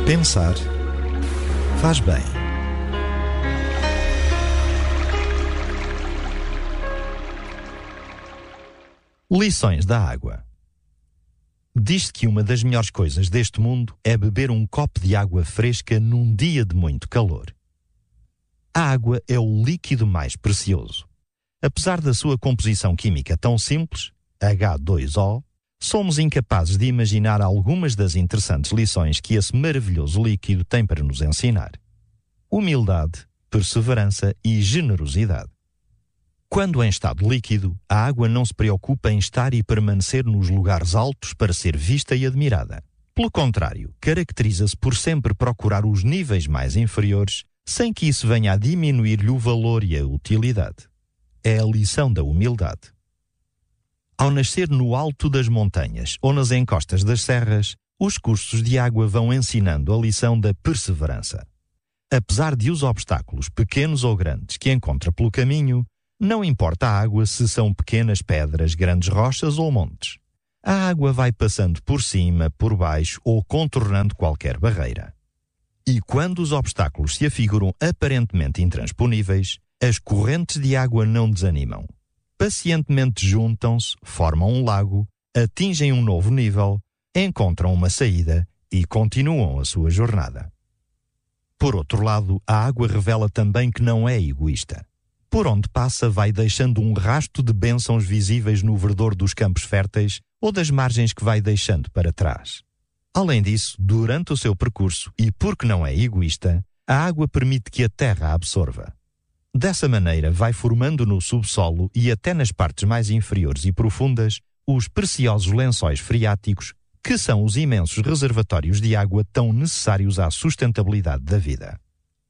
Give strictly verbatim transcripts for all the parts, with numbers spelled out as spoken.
Pensar faz bem. Lições da água. Diz-se que uma das melhores coisas deste mundo é beber um copo de água fresca num dia de muito calor. A água é o líquido mais precioso. Apesar da sua composição química tão simples, H dois O, somos incapazes de imaginar algumas das interessantes lições que esse maravilhoso líquido tem para nos ensinar. Humildade, perseverança e generosidade. Quando em estado líquido, a água não se preocupa em estar e permanecer nos lugares altos para ser vista e admirada. Pelo contrário, caracteriza-se por sempre procurar os níveis mais inferiores, sem que isso venha a diminuir-lhe o valor e a utilidade. É a lição da humildade. Ao nascer no alto das montanhas ou nas encostas das serras, os cursos de água vão ensinando a lição da perseverança. Apesar de os obstáculos, pequenos ou grandes, que encontra pelo caminho, não importa a água se são pequenas pedras, grandes rochas ou montes. A água vai passando por cima, por baixo ou contornando qualquer barreira. E quando os obstáculos se afiguram aparentemente intransponíveis, as correntes de água não desanimam. Pacientemente juntam-se, formam um lago, atingem um novo nível, encontram uma saída e continuam a sua jornada. Por outro lado, a água revela também que não é egoísta. Por onde passa vai deixando um rasto de bênçãos visíveis no verdor dos campos férteis ou das margens que vai deixando para trás. Além disso, durante o seu percurso, e porque não é egoísta, a água permite que a terra a absorva. Dessa maneira, vai formando no subsolo e até nas partes mais inferiores e profundas os preciosos lençóis freáticos, que são os imensos reservatórios de água tão necessários à sustentabilidade da vida.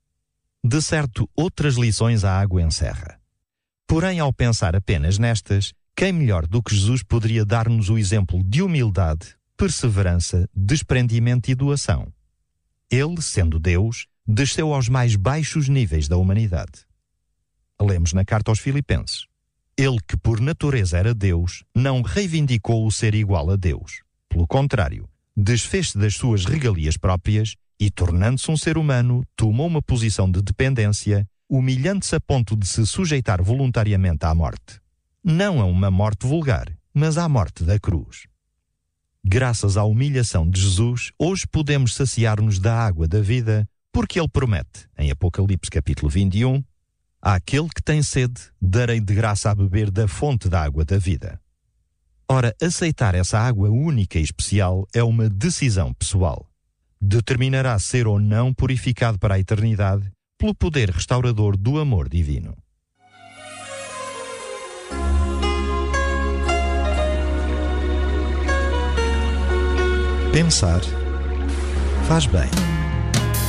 De certo, outras lições a água encerra. Porém, ao pensar apenas nestas, quem melhor do que Jesus poderia dar-nos o exemplo de humildade, perseverança, desprendimento e doação? Ele, sendo Deus, desceu aos mais baixos níveis da humanidade. Lemos na carta aos Filipenses. Ele que por natureza era Deus, não reivindicou o ser igual a Deus. Pelo contrário, desfez-se das suas regalias próprias e, tornando-se um ser humano, tomou uma posição de dependência, humilhando-se a ponto de se sujeitar voluntariamente à morte. Não a uma morte vulgar, mas à morte da cruz. Graças à humilhação de Jesus, hoje podemos saciar-nos da água da vida, porque ele promete, em Apocalipse capítulo vinte e um, àquele que tem sede, darei de graça a beber da fonte da água da vida. Ora, aceitar essa água única e especial é uma decisão pessoal. Determinará ser ou não purificado para a eternidade pelo poder restaurador do amor divino. Pensar faz bem.